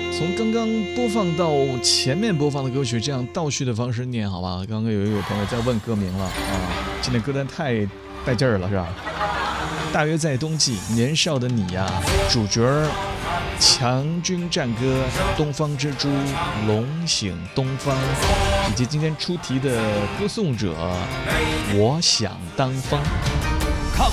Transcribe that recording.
从刚刚播放到前面播放的歌曲，这样倒序的方式念，好吧？刚刚有一位朋友在问歌名了啊，今天歌单太带劲儿了，是吧？大约在冬季，年少的你呀，主角强军战歌、东方之珠、龙醒东方，以及今天出题的歌颂者，我想当风。